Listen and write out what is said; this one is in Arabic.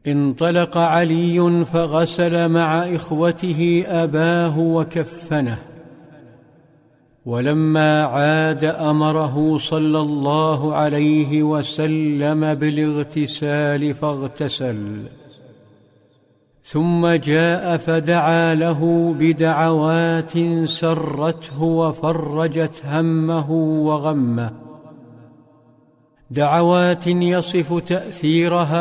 انطلق علي فغسل مع إخوته أباه وكفنه، ولما عاد أمره صلى الله عليه وسلم بالاغتسال فاغتسل، ثم جاء فدعا له بدعوات سرته وفرجت همه وغمه، دعوات يصف تأثيرها